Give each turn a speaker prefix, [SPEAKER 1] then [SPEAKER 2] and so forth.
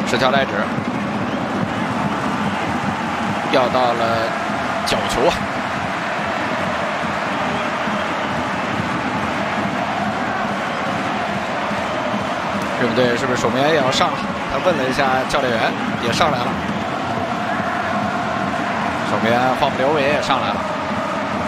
[SPEAKER 1] 10条来指，要到了角球啊！日本队是不是守门员也要上了？他问了一下教练员，也上来了。守门员荒木留伟也上来了。